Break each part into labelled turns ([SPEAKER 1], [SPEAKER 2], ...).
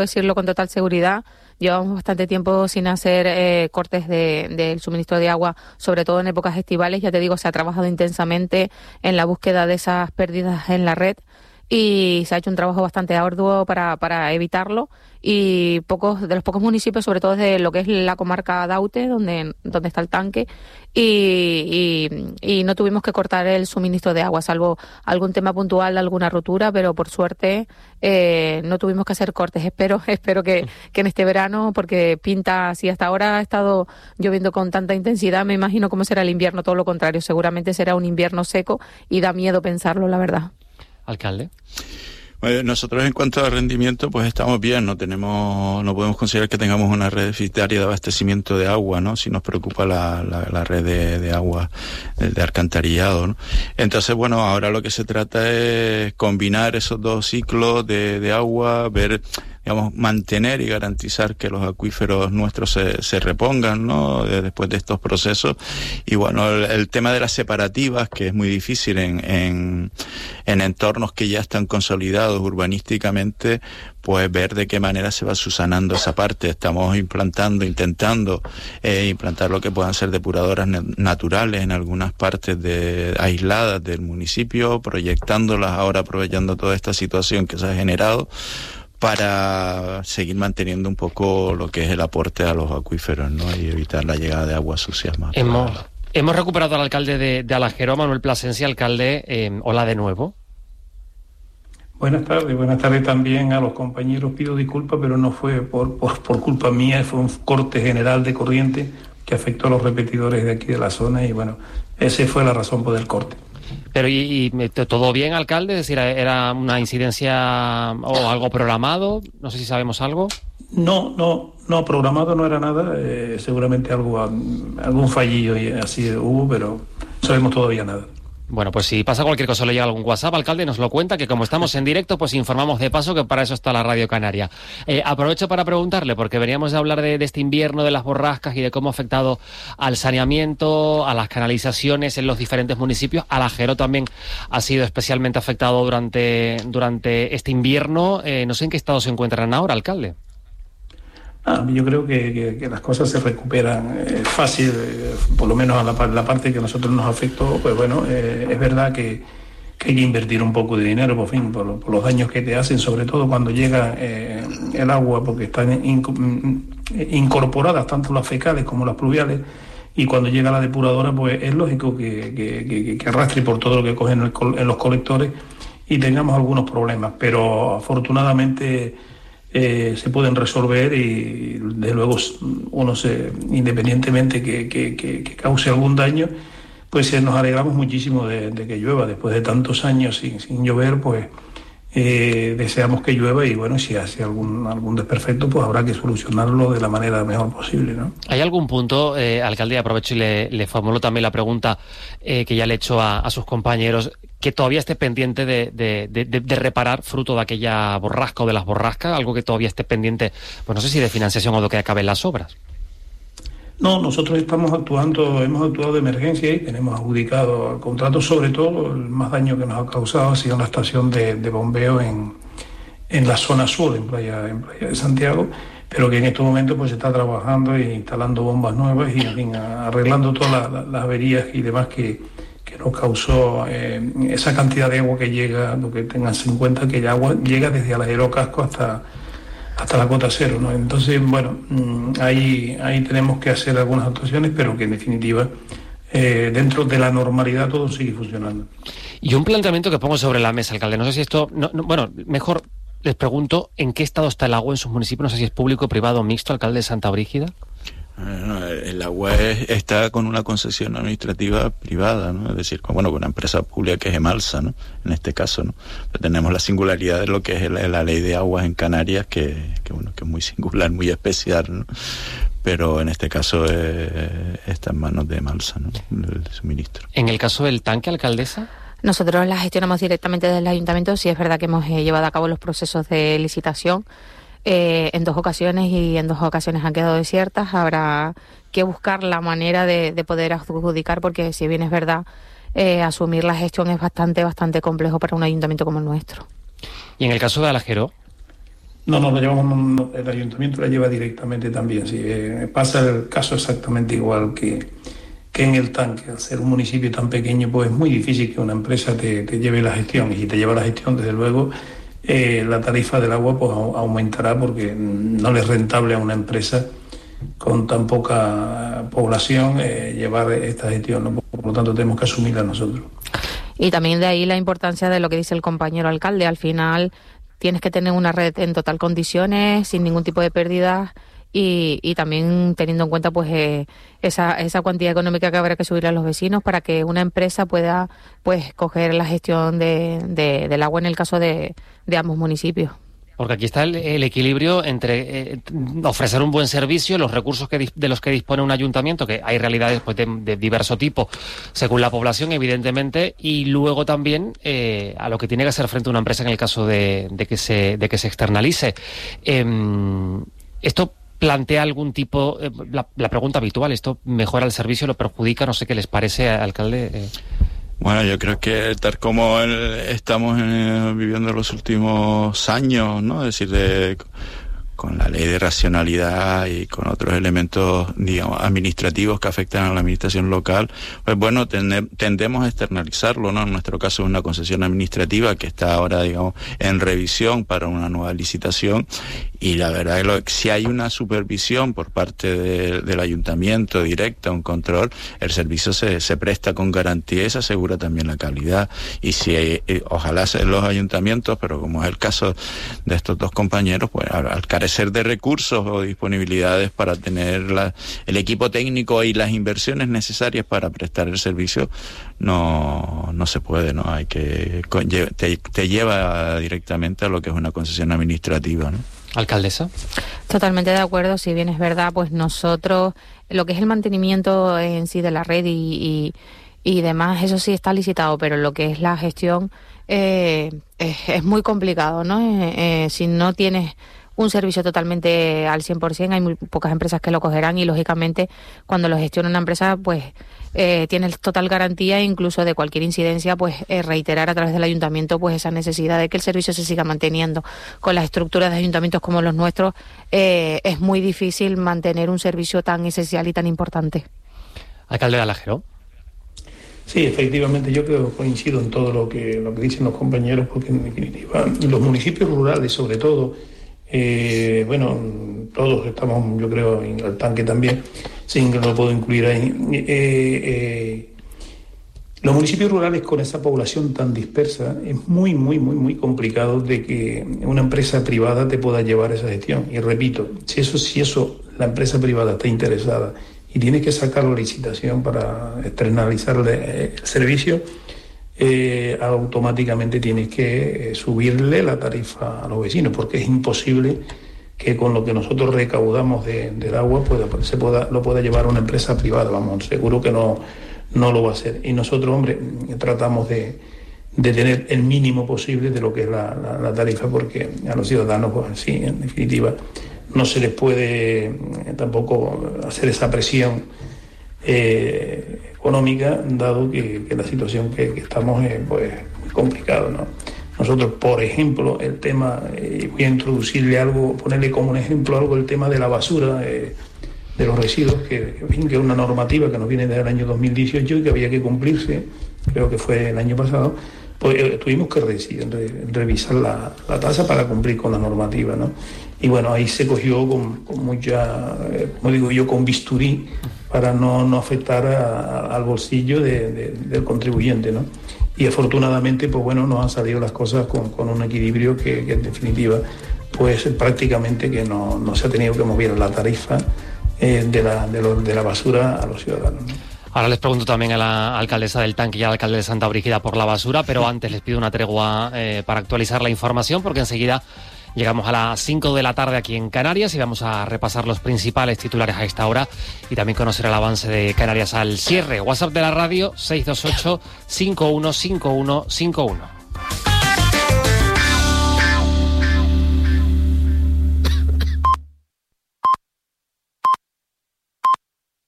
[SPEAKER 1] decirlo con total seguridad, llevamos bastante tiempo sin hacer cortes del suministro de agua, sobre todo en épocas estivales. Ya te digo, se ha trabajado intensamente en la búsqueda de esas pérdidas en la red y se ha hecho un trabajo bastante arduo para evitarlo, y de los pocos municipios, sobre todo de lo que es la comarca Daute, donde está el tanque, y no tuvimos que cortar el suministro de agua, salvo algún tema puntual, alguna rotura, pero por suerte no tuvimos que hacer cortes. Espero que en este verano, porque pinta, si hasta ahora ha estado lloviendo con tanta intensidad, me imagino cómo será el invierno, todo lo contrario, seguramente será un invierno seco y da miedo pensarlo, la verdad.
[SPEAKER 2] Alcalde.
[SPEAKER 3] Bueno, nosotros en cuanto a rendimiento pues estamos bien, no podemos considerar que tengamos una red deficitaria de abastecimiento de agua, ¿no? Si nos preocupa la red de agua de alcantarillado, ¿no? Entonces, bueno, ahora lo que se trata es combinar esos dos ciclos de agua, mantener y garantizar que los acuíferos nuestros se repongan, ¿no? Después de estos procesos. Y bueno, el tema de las separativas, que es muy difícil en entornos que ya están consolidados urbanísticamente, pues ver de qué manera se va subsanando esa parte. Estamos intentando implantar lo que puedan ser depuradoras naturales en algunas partes aisladas del municipio, proyectándolas ahora, aprovechando toda esta situación que se ha generado, para seguir manteniendo un poco lo que es el aporte a los acuíferos, ¿no? Y evitar la llegada de aguas sucias más.
[SPEAKER 2] Hemos recuperado al alcalde de Alagero, Manuel Plasencia. Alcalde, hola de nuevo.
[SPEAKER 4] Buenas tardes también a los compañeros. Pido disculpas, pero no fue por culpa mía, fue un corte general de corriente que afectó a los repetidores de aquí de la zona y bueno, esa fue la razón por el corte.
[SPEAKER 2] Pero ¿y todo bien, alcalde? Es decir, ¿era una incidencia o algo programado? No sé si sabemos algo.
[SPEAKER 4] No, programado no era nada. Seguramente algún fallillo y así hubo, pero no sabemos todavía nada.
[SPEAKER 2] Bueno, pues si pasa cualquier cosa, le llega algún WhatsApp, alcalde, nos lo cuenta, que como estamos en directo, pues informamos de paso, que para eso está la Radio Canaria. Aprovecho para preguntarle, porque veníamos de hablar de este invierno, de las borrascas y de cómo ha afectado al saneamiento, a las canalizaciones en los diferentes municipios. Alagero también ha sido especialmente afectado durante este invierno. No sé en qué estado se encuentran ahora, alcalde.
[SPEAKER 4] Yo creo que las cosas se recuperan fácil, por lo menos a la parte que a nosotros nos afectó. Pues bueno, es verdad que hay que invertir un poco de dinero, por los daños que te hacen, sobre todo cuando llega el agua, porque están incorporadas tanto las fecales como las pluviales, y cuando llega la depuradora, pues es lógico que arrastre por todo lo que cogen en los colectores y tengamos algunos problemas, pero afortunadamente se pueden resolver y desde luego independientemente que cause algún daño, pues nos alegramos muchísimo de que llueva. Después de tantos años sin llover, pues deseamos que llueva y bueno, si hace algún desperfecto, pues habrá que solucionarlo de la manera mejor posible, ¿no?
[SPEAKER 2] ¿Hay algún punto, alcalde, aprovecho y le formulo también la pregunta que ya le he hecho a sus compañeros, que todavía esté pendiente de reparar fruto de aquella borrasca o de las borrascas, algo que todavía esté pendiente, pues no sé si de financiación o de que acaben las obras?
[SPEAKER 4] No, nosotros hemos actuado de emergencia y tenemos adjudicado contratos. Sobre todo, el más daño que nos ha causado ha sido la estación de bombeo en la zona sur, en Playa de Santiago, pero que en estos momentos pues se está trabajando e instalando bombas nuevas y en fin, arreglando todas las averías y demás que nos causó esa cantidad de agua que llega. Lo que tengas en cuenta que el agua llega desde Alagero Casco hasta la cota cero, ¿no? Entonces, bueno, ahí tenemos que hacer algunas actuaciones, pero que en definitiva, dentro de la normalidad, todo sigue funcionando.
[SPEAKER 2] Y un planteamiento que pongo sobre la mesa, alcalde, no sé si esto... mejor les pregunto, ¿en qué estado está el agua en sus municipios? No sé si es público, privado, mixto, alcalde de Santa Brígida.
[SPEAKER 3] El agua está con una concesión administrativa privada, ¿no? Es decir, con una empresa pública que es Emalsa, ¿no? En este caso, ¿no? Pero tenemos la singularidad de lo que es la ley de aguas en Canarias, que es muy singular, muy especial, ¿no? Pero en este caso está en manos de Emalsa, ¿no? El suministro.
[SPEAKER 2] ¿En el caso del tanque, alcaldesa?
[SPEAKER 1] Nosotros la gestionamos directamente desde el ayuntamiento. Sí es verdad que hemos llevado a cabo los procesos de licitación en 2 ocasiones y en 2 ocasiones han quedado desiertas. Habrá que buscar la manera de poder adjudicar, porque si bien es verdad, asumir la gestión es bastante complejo para un ayuntamiento como el nuestro.
[SPEAKER 2] ¿Y en el caso de Alagero?
[SPEAKER 4] No, lo llevamos, el ayuntamiento la lleva directamente también. Sí, pasa el caso exactamente igual que en el tanque. Al ser un municipio tan pequeño, pues es muy difícil que una empresa te lleve la gestión. Y si te lleva la gestión, desde luego, la tarifa del agua pues aumentará, porque no le es rentable a una empresa con tan poca población llevar esta gestión, ¿no? Por lo tanto, tenemos que asumirla nosotros.
[SPEAKER 1] Y también de ahí la importancia de lo que dice el compañero alcalde. Al final tienes que tener una red en total condiciones, sin ningún tipo de pérdidas, y también teniendo en cuenta pues esa cuantía económica que habrá que subir a los vecinos para que una empresa pueda pues coger la gestión del agua en el caso de ambos municipios.
[SPEAKER 2] Porque aquí está el equilibrio entre ofrecer un buen servicio, los recursos de los que dispone un ayuntamiento, que hay realidades pues, de diverso tipo, según la población, evidentemente, y luego también a lo que tiene que hacer frente a una empresa en el caso de que se externalice. Esto plantea algún tipo, la pregunta habitual, ¿esto mejora el servicio, lo perjudica? No sé qué les parece, alcalde.
[SPEAKER 3] Bueno, yo creo que tal como estamos viviendo los últimos años, ¿no? Es decir, con la ley de racionalidad y con otros elementos, digamos, administrativos que afectan a la administración local, pues bueno, tendemos a externalizarlo, ¿no? En nuestro caso es una concesión administrativa que está ahora, digamos, en revisión para una nueva licitación, y la verdad es que si hay una supervisión por parte del ayuntamiento directa, un control, el servicio se presta con garantía y se asegura también la calidad. Y si ojalá sean los ayuntamientos, pero como es el caso de estos dos compañeros, pues al carecer de recursos o disponibilidades para tener el equipo técnico y las inversiones necesarias para prestar el servicio, no se puede, ¿no? Hay que te lleva directamente a lo que es una concesión administrativa, ¿no?
[SPEAKER 2] Alcaldesa.
[SPEAKER 1] Totalmente de acuerdo. Si bien es verdad, pues nosotros, lo que es el mantenimiento en sí de la red y demás, eso sí está licitado, pero lo que es la gestión es muy complicado, ¿no? Si no tienes un servicio totalmente al 100%, hay muy pocas empresas que lo cogerán, y lógicamente cuando lo gestiona una empresa, pues tienes total garantía, incluso de cualquier incidencia, pues reiterar a través del ayuntamiento pues esa necesidad de que el servicio se siga manteniendo. Con las estructuras de ayuntamientos como los nuestros es muy difícil mantener un servicio tan esencial y tan importante.
[SPEAKER 2] Alcalde de Alagero.
[SPEAKER 4] Sí, efectivamente, yo creo que coincido en todo lo que dicen los compañeros, porque en definitiva los municipios rurales, sobre todo, bueno, todos estamos, yo creo, en el tanque también, sin que no lo puedo incluir ahí. Los municipios rurales con esa población tan dispersa es muy, muy, muy, muy complicado de que una empresa privada te pueda llevar esa gestión. Y repito, si eso la empresa privada está interesada y tienes que sacar la licitación para externalizar el servicio, automáticamente tienes que subirle la tarifa a los vecinos, porque es imposible que con lo que nosotros recaudamos del agua lo pueda llevar una empresa privada. Vamos, seguro que no lo va a hacer. Y nosotros, hombre, tratamos de tener el mínimo posible de lo que es la tarifa, porque a los ciudadanos, pues sí, en definitiva, no se les puede tampoco hacer esa presión económica, dado que la situación que estamos es pues muy complicada, ¿no? Nosotros, por ejemplo, el tema, voy a introducirle algo, ponerle como un ejemplo algo, el tema de la basura, de los residuos, que es una normativa que nos viene del año 2018 y que había que cumplirse, creo que fue el año pasado. Pues tuvimos que revisar la tasa para cumplir con la normativa, ¿no? Y bueno, ahí se cogió con mucha, como digo yo, con bisturí, para no afectar al bolsillo del contribuyente, ¿no? Y afortunadamente, pues bueno, nos han salido las cosas con un equilibrio que en definitiva, pues prácticamente que no se ha tenido que mover la tarifa de la basura a los ciudadanos, ¿no?
[SPEAKER 2] Ahora les pregunto también a la alcaldesa del Tanque y al alcalde de Santa Brígida por la basura, pero antes les pido una tregua para actualizar la información, porque enseguida llegamos a las 5 de la tarde aquí en Canarias y vamos a repasar los principales titulares a esta hora y también conocer el avance de Canarias al cierre. WhatsApp de la radio 628-515151.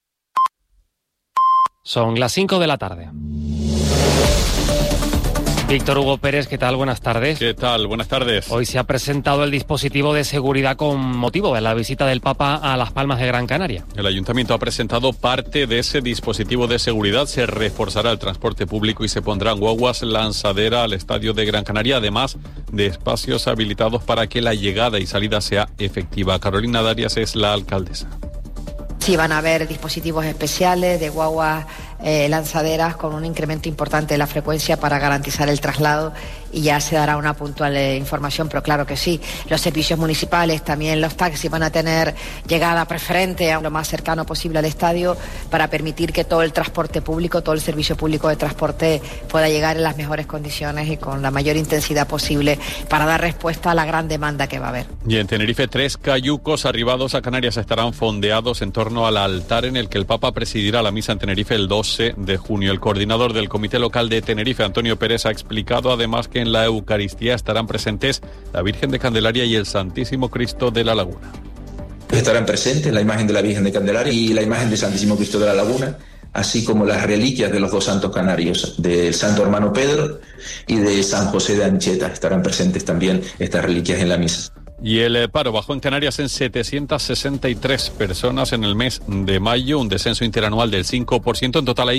[SPEAKER 2] Son las 5 de la tarde. Víctor Hugo Pérez, ¿qué tal? Buenas tardes.
[SPEAKER 5] ¿Qué tal? Buenas tardes.
[SPEAKER 2] Hoy se ha presentado el dispositivo de seguridad con motivo de la visita del Papa a Las Palmas de Gran Canaria.
[SPEAKER 5] El Ayuntamiento ha presentado parte de ese dispositivo de seguridad. Se reforzará el transporte público y se pondrán guaguas lanzadera al estadio de Gran Canaria, además de espacios habilitados para que la llegada y salida sea efectiva. Carolina Darias es la alcaldesa.
[SPEAKER 6] Sí, van a haber dispositivos especiales de guaguas lanzaderas con un incremento importante de la frecuencia para garantizar el traslado y ya se dará una puntual información, pero claro que sí. Los servicios municipales, también los taxis van a tener llegada preferente a lo más cercano posible al estadio para permitir que todo el transporte público, todo el servicio público de transporte pueda llegar en las mejores condiciones y con la mayor intensidad posible para dar respuesta a la gran demanda que va a haber.
[SPEAKER 5] Y en Tenerife, 3 cayucos arribados a Canarias estarán fondeados en torno al altar en el que el Papa presidirá la misa en Tenerife el 12 de junio. El coordinador del Comité Local de Tenerife, Antonio Pérez, ha explicado además que en la Eucaristía estarán presentes la Virgen de Candelaria y el Santísimo Cristo de la Laguna.
[SPEAKER 7] Estarán presentes la imagen de la Virgen de Candelaria y la imagen del Santísimo Cristo de la Laguna, así como las reliquias de los dos santos canarios, del Santo Hermano Pedro y de San José de Ancheta. Estarán presentes también estas reliquias en la misa.
[SPEAKER 5] Y el paro bajó en Canarias en 763 personas en el mes de mayo, un descenso interanual del 5%. En total hay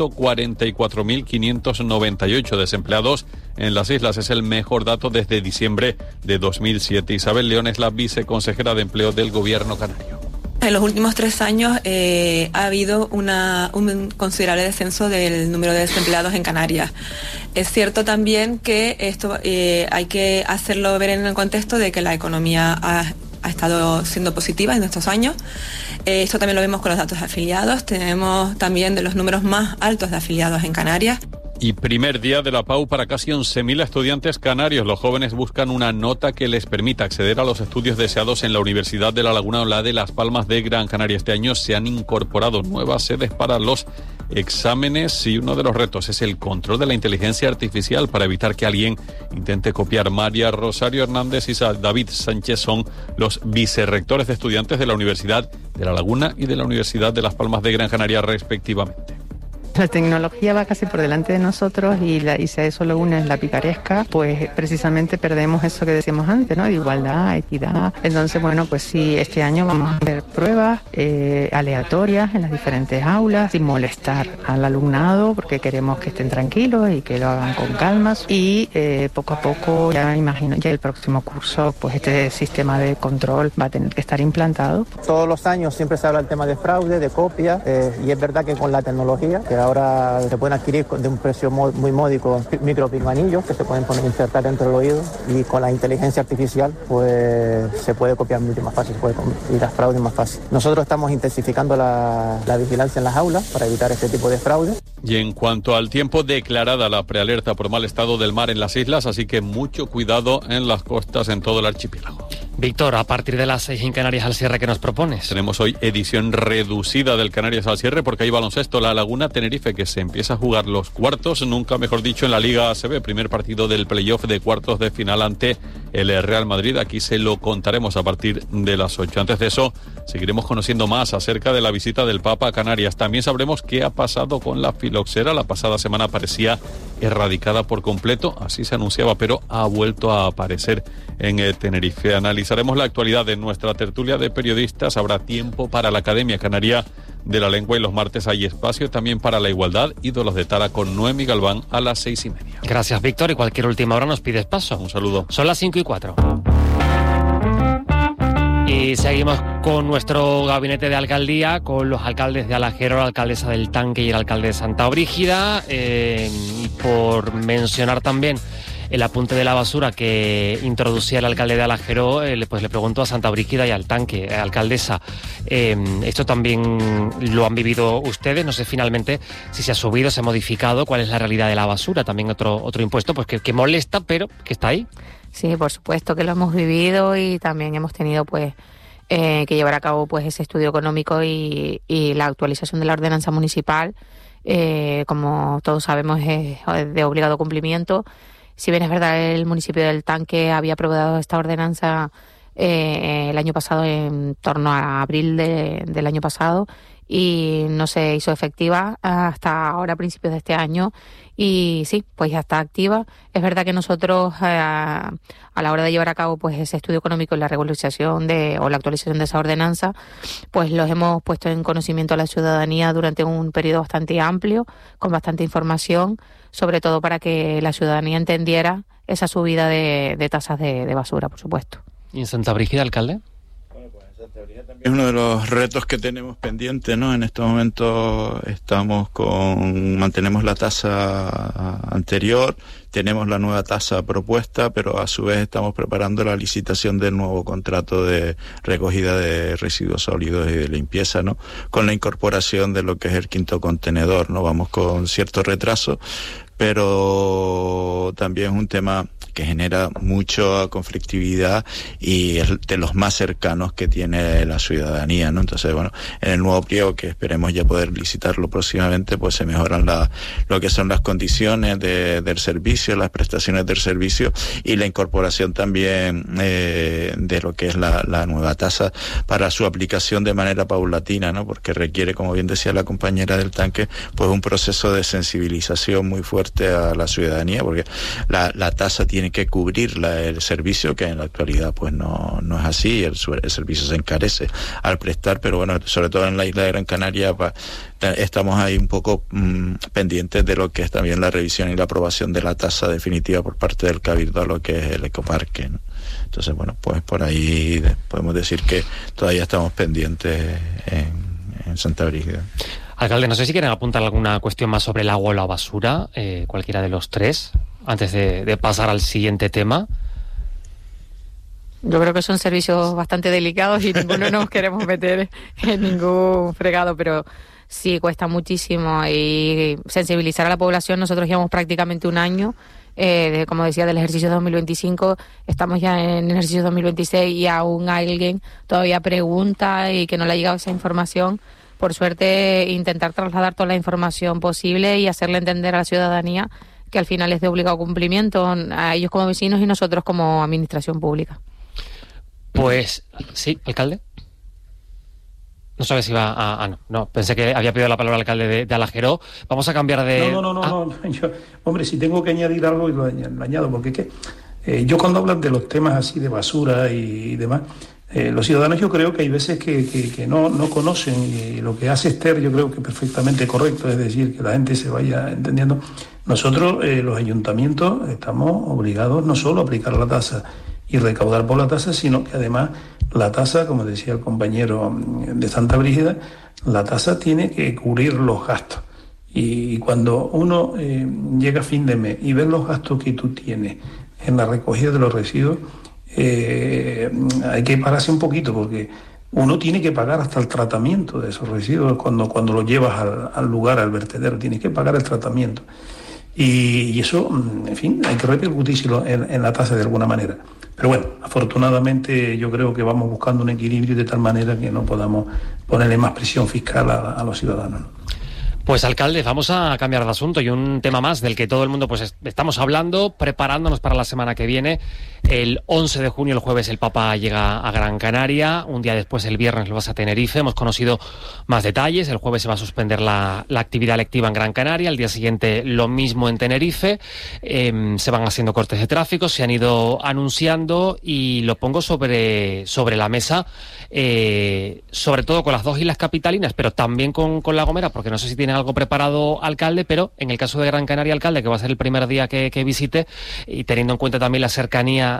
[SPEAKER 5] 144.598 desempleados en las islas. Es el mejor dato desde diciembre de 2007. Isabel León es la viceconsejera de Empleo del Gobierno canario.
[SPEAKER 8] En los últimos 3 años ha habido un considerable descenso del número de desempleados en Canarias. Es cierto también que esto hay que hacerlo ver en el contexto de que la economía ha estado siendo positiva en estos años. Esto también lo vemos con los datos de afiliados. Tenemos también de los números más altos de afiliados en Canarias.
[SPEAKER 5] Y primer día de la PAU para casi 11.000 estudiantes canarios. Los jóvenes buscan una nota que les permita acceder a los estudios deseados en la Universidad de La Laguna o la de Las Palmas de Gran Canaria. Este año se han incorporado nuevas sedes para los exámenes y uno de los retos es el control de la inteligencia artificial para evitar que alguien intente copiar. María Rosario Hernández y David Sánchez son los vicerrectores de estudiantes de la Universidad de La Laguna y de la Universidad de Las Palmas de Gran Canaria, respectivamente.
[SPEAKER 9] La tecnología va casi por delante de nosotros y si a eso lo une la picaresca, pues precisamente perdemos eso que decíamos antes, ¿no? De igualdad, equidad. Entonces, bueno, pues sí, este año vamos a hacer pruebas aleatorias en las diferentes aulas, sin molestar al alumnado, porque queremos que estén tranquilos y que lo hagan con calma. Y poco a poco, ya me imagino, ya el próximo curso, pues este sistema de control va a tener que estar implantado.
[SPEAKER 10] Todos los años siempre se habla del tema de fraude, de copia, y es verdad que con la tecnología, que ahora se pueden adquirir de un precio muy módico micropinganillos que se pueden insertar dentro del oído, y con la inteligencia artificial pues se puede copiar mucho más fácil, y las fraudes más fácil. Nosotros estamos intensificando la vigilancia en las aulas para evitar este tipo de fraude.
[SPEAKER 5] Y en cuanto al tiempo, declarada la prealerta por mal estado del mar en las islas, así que mucho cuidado en las costas en todo el archipiélago.
[SPEAKER 2] Víctor, a partir de las 6 en Canarias al cierre, ¿qué nos propones?
[SPEAKER 5] Tenemos hoy edición reducida del Canarias al cierre porque hay baloncesto. La Laguna Tenerife, que se empieza a jugar los cuartos, nunca mejor dicho, en la Liga ACB. Primer partido del playoff de cuartos de final ante el Real Madrid. Aquí se lo contaremos a partir de las 8. Antes de eso, seguiremos conociendo más acerca de la visita del Papa a Canarias. También sabremos qué ha pasado con la filoxera. La pasada semana parecía erradicada por completo, así se anunciaba, pero ha vuelto a aparecer en Tenerife. Analizaremos la actualidad de nuestra tertulia de periodistas. Habrá tiempo para la Academia Canaria de la Lengua y los martes hay espacio también para la igualdad. Ídolos de Tara con Noemi Galván a las 6:30.
[SPEAKER 2] Gracias, Víctor, y cualquier última hora nos pides paso.
[SPEAKER 5] Un saludo.
[SPEAKER 2] Son las 5:04. Y seguimos con nuestro gabinete de alcaldía, con los alcaldes de Alagero, la alcaldesa del Tanque y el alcalde de Santa Brígida. Y por mencionar también el apunte de la basura que introducía el alcalde de Alagero, pues le pregunto a Santa Brígida y al Tanque, alcaldesa, esto también lo han vivido ustedes, no sé finalmente si se ha subido, se ha modificado, cuál es la realidad de la basura, también otro impuesto pues que molesta, pero que está ahí.
[SPEAKER 1] Sí, por supuesto que lo hemos vivido y también hemos tenido pues que llevar a cabo pues ese estudio económico y la actualización de la ordenanza municipal, como todos sabemos es de obligado cumplimiento. Si bien es verdad, el municipio del Tanque había aprobado esta ordenanza el año pasado, en torno a abril del año pasado, y no se hizo efectiva hasta ahora, a principios de este año, y sí, pues ya está activa. Es verdad que nosotros a la hora de llevar a cabo pues ese estudio económico y la regularización o la actualización de esa ordenanza, pues los hemos puesto en conocimiento a la ciudadanía durante un periodo bastante amplio, con bastante información, sobre todo para que la ciudadanía entendiera esa subida de tasas de basura, por supuesto.
[SPEAKER 2] ¿Y en Santa Brígida, alcalde?
[SPEAKER 3] Es uno de los retos que tenemos pendiente, ¿no? En este momento mantenemos la tasa anterior, tenemos la nueva tasa propuesta, pero a su vez estamos preparando la licitación del nuevo contrato de recogida de residuos sólidos y de limpieza, ¿no? Con la incorporación de lo que es el quinto contenedor, ¿no? Vamos con cierto retraso, pero también es un tema que genera mucha conflictividad y es de los más cercanos que tiene la ciudadanía, ¿no? Entonces, bueno, en el nuevo pliego, que esperemos ya poder licitarlo próximamente, pues se mejoran lo que son las condiciones del servicio, las prestaciones del servicio y la incorporación también de lo que es la nueva tasa para su aplicación de manera paulatina, ¿no? Porque requiere, como bien decía la compañera del tanque, pues un proceso de sensibilización muy fuerte a la ciudadanía, porque la tasa tiene que cubrir el servicio, que en la actualidad pues no es así, el servicio se encarece al prestar, pero bueno, sobre todo en la isla de Gran Canaria estamos ahí un poco pendientes de lo que es también la revisión y la aprobación de la tasa definitiva por parte del Cabildo a lo que es el ecoparque, ¿no? Entonces, bueno, pues por ahí podemos decir que todavía estamos pendientes en Santa Brígida.
[SPEAKER 2] Alcalde, no sé si quieren apuntar alguna cuestión más sobre el agua o la basura, cualquiera de los tres, antes de pasar al siguiente tema.
[SPEAKER 1] Yo creo que son servicios bastante delicados y ninguno nos queremos meter en ningún fregado, pero sí cuesta muchísimo, y sensibilizar a la población. Nosotros llevamos prácticamente un año, como decía, del ejercicio 2025, estamos ya en el ejercicio 2026 y aún alguien todavía pregunta y que no le ha llegado esa información. Por suerte, intentar trasladar toda la información posible y hacerle entender a la ciudadanía que al final es de obligado cumplimiento a ellos como vecinos y nosotros como administración pública.
[SPEAKER 2] Pues sí, alcalde. No sabes si va no, pensé que había pedido la palabra al alcalde de Alajeró. Vamos a cambiar de...
[SPEAKER 4] No. Hombre, si tengo que añadir algo, lo añado, porque yo cuando hablan de los temas así de basura y demás, los ciudadanos yo creo que hay veces que no conocen, y lo que hace Esther yo creo que es perfectamente correcto, es decir, que la gente se vaya entendiendo. Nosotros, los ayuntamientos, estamos obligados no solo a aplicar la tasa y recaudar por la tasa, sino que además la tasa, como decía el compañero de Santa Brígida, la tasa tiene que cubrir los gastos. Y cuando uno llega a fin de mes y ve los gastos que tú tienes en la recogida de los residuos, hay que pararse un poquito, porque uno tiene que pagar hasta el tratamiento de esos residuos cuando los llevas al lugar, al vertedero, tienes que pagar el tratamiento. Y eso, en fin, hay que repercutírselo en la tasa de alguna manera. Pero bueno, afortunadamente yo creo que vamos buscando un equilibrio de tal manera que no podamos ponerle más presión fiscal a los ciudadanos, ¿no?
[SPEAKER 2] Pues, alcalde, vamos a cambiar de asunto y un tema más del que todo el mundo pues estamos hablando, preparándonos para la semana que viene. El 11 de junio, el jueves, el Papa llega a Gran Canaria. Un día después, el viernes, lo vas a Tenerife. Hemos conocido más detalles. El jueves se va a suspender la actividad lectiva en Gran Canaria. El día siguiente, lo mismo en Tenerife. Se van haciendo cortes de tráfico, se han ido anunciando y lo pongo sobre la mesa, sobre todo con las dos islas capitalinas, pero también con La Gomera, porque no sé si tienen algo preparado, alcalde, pero en el caso de Gran Canaria, alcalde, que va a ser el primer día que visite, y teniendo en cuenta también la cercanía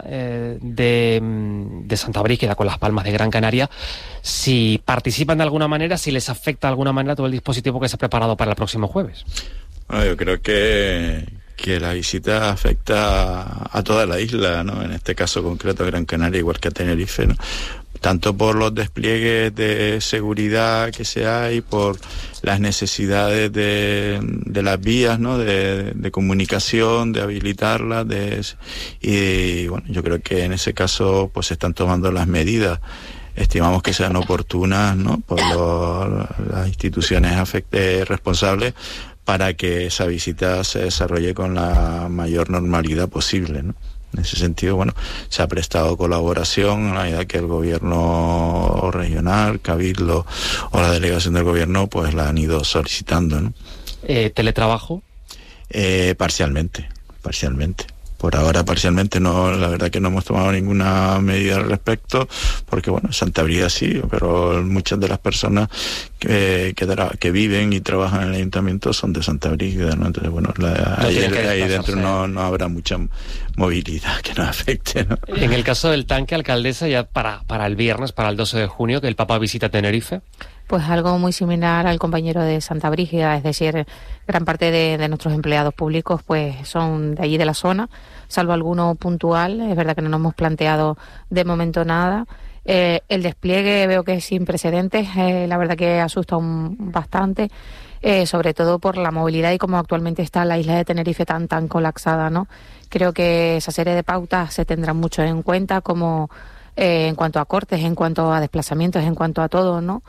[SPEAKER 2] de Santa Brígida con Las Palmas de Gran Canaria, si participan de alguna manera, si les afecta de alguna manera todo el dispositivo que se ha preparado para el próximo jueves.
[SPEAKER 3] Bueno, yo creo que la visita afecta a toda la isla, ¿no? En este caso concreto a Gran Canaria, igual que a Tenerife, ¿no? Tanto por los despliegues de seguridad que se hay, por las necesidades de las vías, ¿no? de comunicación, de habilitarlas, y bueno, yo creo que en ese caso pues se están tomando las medidas. Estimamos que sean oportunas, ¿no? Por las instituciones responsables, para que esa visita se desarrolle con la mayor normalidad posible, ¿no? En ese sentido, bueno, se ha prestado colaboración a medida que el gobierno Consejo Regional, Cabildo o la delegación del Gobierno, pues la han ido solicitando, ¿no?
[SPEAKER 2] ¿Teletrabajo?
[SPEAKER 3] Parcialmente. Por ahora parcialmente no, la verdad que no hemos tomado ninguna medida al respecto, porque bueno, Santa Brígida sí, pero muchas de las personas que viven y trabajan en el ayuntamiento son de Santa Brígida, ¿no? Entonces bueno, ahí dentro no habrá mucha movilidad que nos afecte, ¿no?
[SPEAKER 2] En el caso del tanque, alcaldesa, ya para el viernes, para el 12 de junio, que el Papa visita Tenerife.
[SPEAKER 1] Pues algo muy similar al compañero de Santa Brígida, es decir, gran parte de nuestros empleados públicos pues son de allí de la zona, salvo alguno puntual. Es verdad que no nos hemos planteado de momento nada. El despliegue veo que es sin precedentes, la verdad que asusta bastante, sobre todo por la movilidad y cómo actualmente está la isla de Tenerife tan colapsada, ¿no? Creo que esa serie de pautas se tendrán mucho en cuenta, como en cuanto a cortes, en cuanto a desplazamientos, en cuanto a todo, ¿no?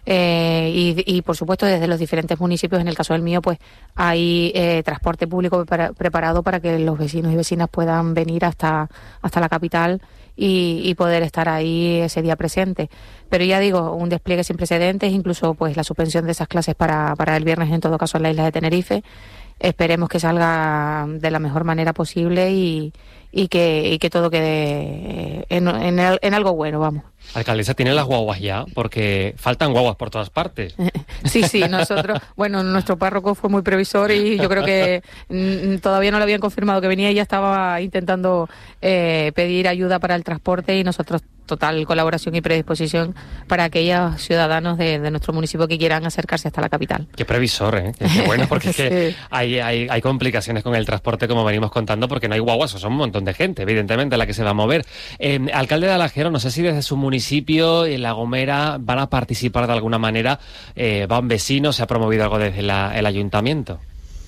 [SPEAKER 1] Y por supuesto desde los diferentes municipios, en el caso del mío pues hay transporte público preparado para que los vecinos y vecinas puedan venir hasta la capital y poder estar ahí ese día presente. Pero ya digo, un despliegue sin precedentes, incluso pues la suspensión de esas clases para el viernes en todo caso en la isla de Tenerife. Esperemos que salga de la mejor manera posible y que todo quede en algo bueno, vamos.
[SPEAKER 2] Alcaldesa, ¿tiene las guaguas ya? Porque faltan guaguas por todas partes.
[SPEAKER 1] Sí, nosotros, bueno, nuestro párroco fue muy previsor y yo creo que todavía no le habían confirmado que venía y ya estaba intentando pedir ayuda para el transporte, y nosotros total colaboración y predisposición para aquellos ciudadanos de nuestro municipio que quieran acercarse hasta la capital.
[SPEAKER 2] Qué previsor, ¿eh? Qué bueno, porque es que
[SPEAKER 1] Sí.
[SPEAKER 2] hay complicaciones con el transporte, como venimos contando, porque no hay guaguas, o son un montón de gente, evidentemente, la que se va a mover. Alcalde de Alagero, no sé si desde su municipio, en La Gomera, van a participar de alguna manera, van vecinos, se ha promovido algo desde el ayuntamiento.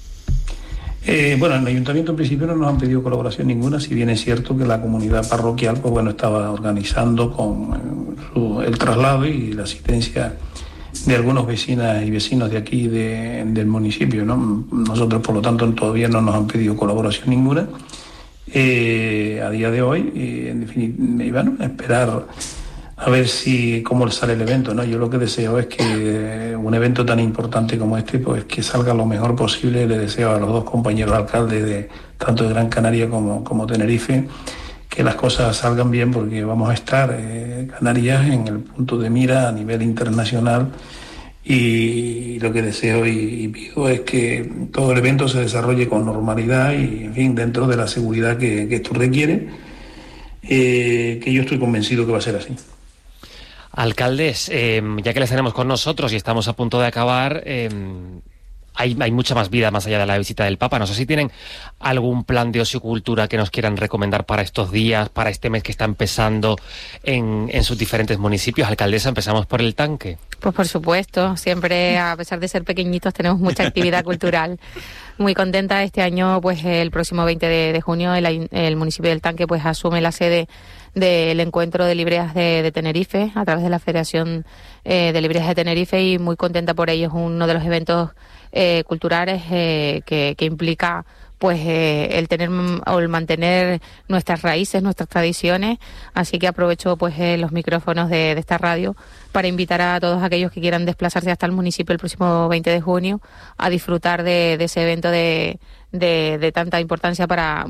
[SPEAKER 4] Bueno, en el ayuntamiento en principio no nos han pedido colaboración ninguna, si bien es cierto que la comunidad parroquial pues bueno, estaba organizando con el traslado y la asistencia de algunas vecinas y vecinos de aquí del municipio, ¿no? Nosotros, por lo tanto, todavía no nos han pedido colaboración ninguna a día de hoy, en definitiva, bueno, esperar a ver cómo sale el evento, ¿no? Yo lo que deseo es que un evento tan importante como este, pues que salga lo mejor posible. Le deseo a los dos compañeros alcaldes tanto de Gran Canaria como Tenerife, que las cosas salgan bien, porque vamos a estar Canarias en el punto de mira a nivel internacional, y lo que deseo y pido es que todo el evento se desarrolle con normalidad y, en fin, dentro de la seguridad que esto requiere, que yo estoy convencido que va a ser así.
[SPEAKER 2] Alcaldes, ya que les tenemos con nosotros y estamos a punto de acabar, hay mucha más vida más allá de la visita del Papa. No sé si tienen algún plan de ocio y cultura que nos quieran recomendar para estos días, para este mes que está empezando en sus diferentes municipios. Alcaldesa, empezamos por el tanque.
[SPEAKER 1] Pues por supuesto, siempre, a pesar de ser pequeñitos, tenemos mucha actividad cultural. Muy contenta. Este año, pues el próximo 20 de junio, el municipio del Tanque pues asume la sede del encuentro de libreas de Tenerife a través de la Federación de Libreas de Tenerife, y muy contenta por ello. Es uno de los eventos culturales que implica pues el tener o el mantener nuestras raíces, nuestras tradiciones. Así que aprovecho pues los micrófonos de esta radio para invitar a todos aquellos que quieran desplazarse hasta el municipio el próximo 20 de junio a disfrutar de ese evento de tanta importancia. Para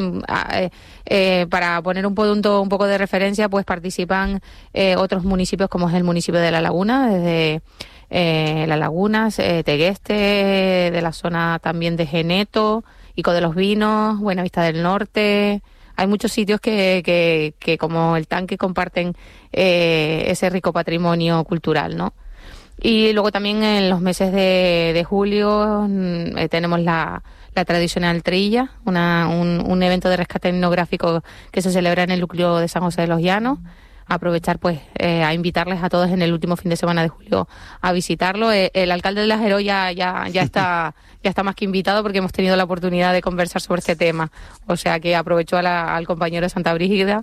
[SPEAKER 1] para poner un poco de referencia, pues participan otros municipios, como es el municipio de La Laguna, desde Las Lagunas, Tegueste, de la zona también de Geneto, Ico de los Vinos, Buenavista del Norte. Hay muchos sitios que como el Tanque comparten ese rico patrimonio cultural, ¿no? Y luego también en los meses de julio tenemos la tradicional trilla, un evento de rescate etnográfico que se celebra en el núcleo de San José de los Llanos. Aprovechar pues a invitarles a todos en el último fin de semana de julio a visitarlo. El alcalde de Alagero ya está más que invitado, porque hemos tenido la oportunidad de conversar sobre este tema. O sea que aprovecho al compañero de Santa Brígida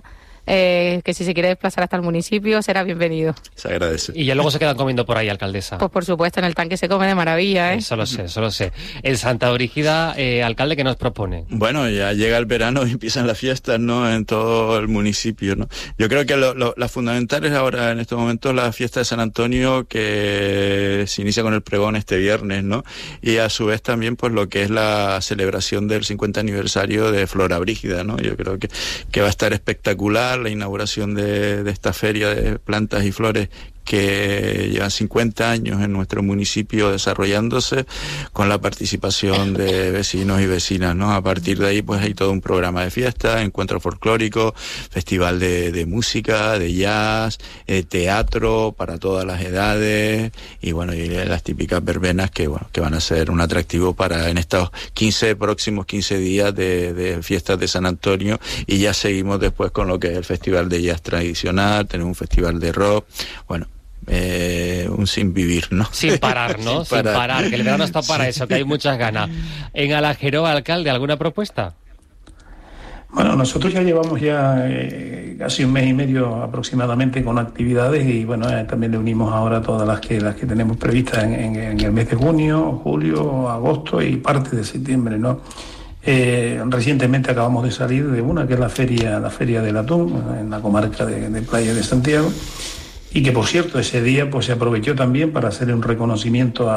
[SPEAKER 1] que si se quiere desplazar hasta el municipio será bienvenido.
[SPEAKER 3] Se agradece.
[SPEAKER 2] Y ya luego se quedan comiendo por ahí, alcaldesa.
[SPEAKER 1] Pues por supuesto, en el tanque se come de maravilla, ¿eh?
[SPEAKER 2] Eso lo sé. En Santa Brígida, alcalde, ¿qué nos propone?
[SPEAKER 3] Bueno, ya llega el verano y empiezan las fiestas, ¿no?, en todo el municipio, ¿no? Yo creo que la fundamental es ahora, en estos momentos, la fiesta de San Antonio, que se inicia con el pregón este viernes, ¿no? Y a su vez también, pues, lo que es la celebración del 50 aniversario de Flora Brígida, ¿no? Yo creo que va a estar espectacular la inauguración de esta feria de plantas y flores que llevan 50 años en nuestro municipio desarrollándose, con la participación de vecinos y vecinas, ¿no? A partir de ahí, pues hay todo un programa de fiesta, encuentro folclórico, festival de música, de jazz, teatro para todas las edades, y bueno, y las típicas verbenas que van a ser un atractivo para en estos próximos 15 días de fiestas de San Antonio, y ya seguimos después con lo que es el festival de jazz tradicional, tenemos un festival de rock, bueno, un sin vivir, ¿no?
[SPEAKER 2] Sin parar, ¿no? Sin parar, que el verano está para eso, que hay muchas ganas. En Alajeró, alcalde, ¿alguna propuesta?
[SPEAKER 4] Bueno, nosotros ya llevamos casi un mes y medio aproximadamente con actividades, y bueno, también le unimos ahora todas las que tenemos previstas en el mes de junio, julio, agosto y parte de septiembre, ¿no? Recientemente acabamos de salir de una que es la feria del atún en la comarca de Playa de Santiago, y que por cierto ese día pues se aprovechó también para hacer un reconocimiento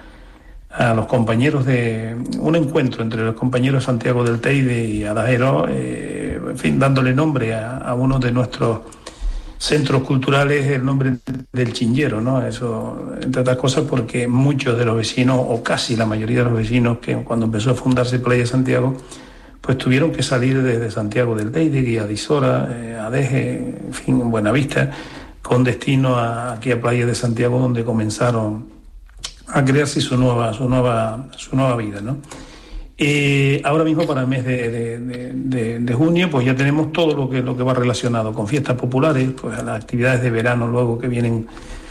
[SPEAKER 4] a los compañeros de un encuentro entre los compañeros Santiago del Teide y Alajeró, en fin, dándole nombre a uno de nuestros centros culturales, el nombre del Chinllero, ¿no? Eso, entre otras cosas, porque muchos de los vecinos, o casi la mayoría de los vecinos, que cuando empezó a fundarse Playa de Santiago, pues tuvieron que salir desde Santiago del Teide, Guiadisora, Adeje, en fin, Buenavista, con destino aquí a Playa de Santiago, donde comenzaron a crearse su nueva vida, ¿no? Ahora mismo, para el mes de junio, pues ya tenemos todo lo que va relacionado con fiestas populares, pues a las actividades de verano luego que vienen,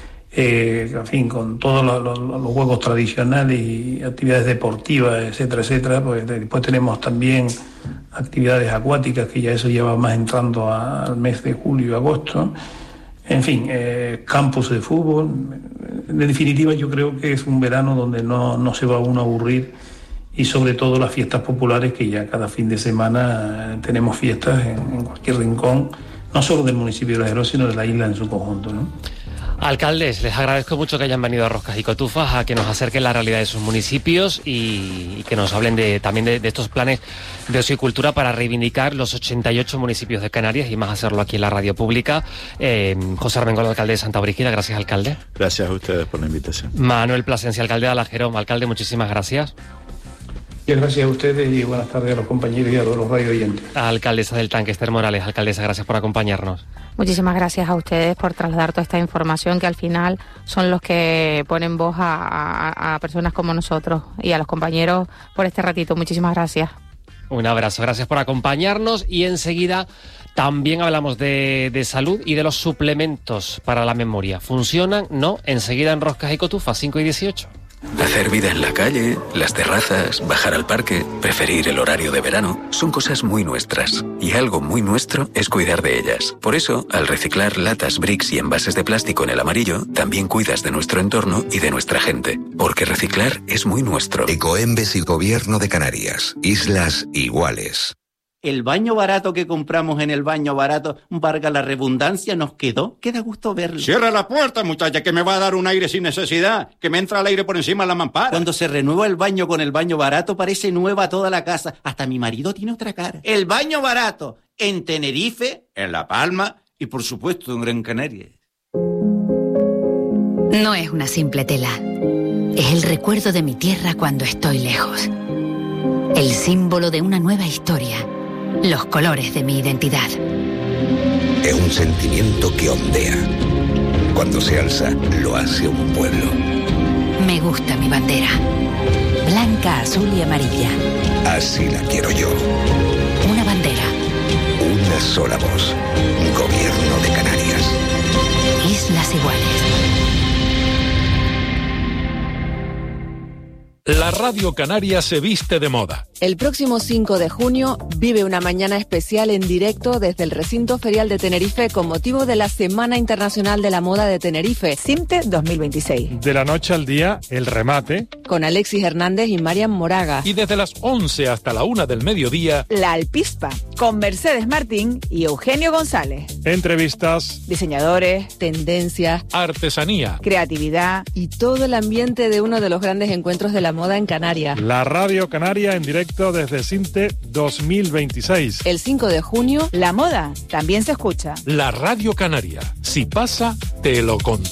[SPEAKER 4] en fin, con todos los juegos tradicionales y actividades deportivas, etcétera, pues después tenemos también actividades acuáticas, que ya eso lleva más entrando al mes de julio y agosto. En fin, campus de fútbol. En definitiva, yo creo que es un verano donde no se va uno a aburrir, y sobre todo las fiestas populares, que ya cada fin de semana tenemos fiestas en cualquier rincón, no solo del municipio de Alajeró, sino de la isla en su conjunto, ¿no?
[SPEAKER 2] Alcaldes, les agradezco mucho que hayan venido a Roscas y Cotufas, a que nos acerquen la realidad de sus municipios y que nos hablen también de estos planes de ocio y cultura para reivindicar los 88 municipios de Canarias, y más hacerlo aquí en la radio pública. José Armengol, alcalde de Santa Brígida, gracias, alcalde.
[SPEAKER 3] Gracias a ustedes por la invitación.
[SPEAKER 2] Manuel Plasencia, alcalde de Alajeró. Alcalde, muchísimas gracias.
[SPEAKER 4] Y gracias a ustedes, y buenas tardes a los compañeros y a los radio oyentes.
[SPEAKER 2] Alcaldesa del Tanque, Esther Morales. Alcaldesa, gracias por acompañarnos.
[SPEAKER 1] Muchísimas gracias a ustedes por trasladar toda esta información, que al final son los que ponen voz a personas como nosotros, y a los compañeros por este ratito. Muchísimas gracias.
[SPEAKER 2] Un abrazo, gracias por acompañarnos, y enseguida también hablamos de salud y de los suplementos para la memoria. ¿Funcionan? No. Enseguida en Roscas y Cotufas, 5:18.
[SPEAKER 11] Hacer vida en la calle, las terrazas, bajar al parque, preferir el horario de verano, son cosas muy nuestras. Y algo muy nuestro es cuidar de ellas. Por eso, al reciclar latas, bricks y envases de plástico en el amarillo, también cuidas de nuestro entorno y de nuestra gente. Porque reciclar es muy nuestro.
[SPEAKER 12] Ecoembes y Gobierno de Canarias. Islas iguales.
[SPEAKER 13] El baño barato que compramos en el baño barato, valga la redundancia, nos quedó. Queda gusto verlo.
[SPEAKER 14] Cierra la puerta, muchacha, que me va a dar un aire sin necesidad. Que me entra el aire por encima de la mampara.
[SPEAKER 13] Cuando se renueva el baño con el baño barato, parece nueva toda la casa. Hasta mi marido tiene otra cara. El baño barato, en Tenerife, en La Palma y por supuesto en Gran Canaria.
[SPEAKER 15] No es una simple tela. Es el recuerdo de mi tierra cuando estoy lejos. El símbolo de una nueva historia. Los colores de mi identidad.
[SPEAKER 12] Es un sentimiento que ondea. Cuando se alza, lo hace un pueblo.
[SPEAKER 15] Me gusta mi bandera. Blanca, azul y amarilla.
[SPEAKER 12] Así la quiero yo.
[SPEAKER 15] Una bandera.
[SPEAKER 12] Una sola voz. Gobierno de Canarias.
[SPEAKER 15] Islas iguales.
[SPEAKER 16] La Radio Canaria se viste de moda.
[SPEAKER 17] El próximo 5 de junio vive una mañana especial en directo desde el recinto ferial de Tenerife con motivo de la Semana Internacional de la Moda de Tenerife, CIMTE 2026.
[SPEAKER 18] De la noche al día, el remate.
[SPEAKER 17] Con Alexis Hernández y Marian Moraga.
[SPEAKER 16] Y desde las 11 hasta la 1 del mediodía,
[SPEAKER 19] La Alpispa, con Mercedes Martín y Eugenio González.
[SPEAKER 18] Entrevistas.
[SPEAKER 17] Diseñadores, tendencias,
[SPEAKER 16] artesanía,
[SPEAKER 19] creatividad
[SPEAKER 17] y todo el ambiente de uno de los grandes encuentros de la moda en Canarias.
[SPEAKER 18] La Radio Canaria en directo desde CIMTE 2026.
[SPEAKER 17] El 5 de junio,
[SPEAKER 19] la moda también se escucha.
[SPEAKER 16] La Radio Canaria. Si pasa, te lo contamos.